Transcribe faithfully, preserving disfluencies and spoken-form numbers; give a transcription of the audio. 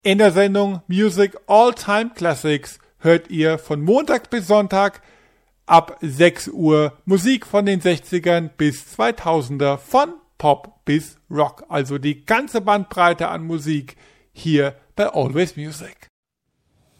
In der Sendung Music All Time Classics hört ihr von Montag bis Sonntag ab sechs Uhr Musik von den sechzigern bis zweitausender, von Pop bis Rock. Also die ganze Bandbreite an Musik hier bei Always Music.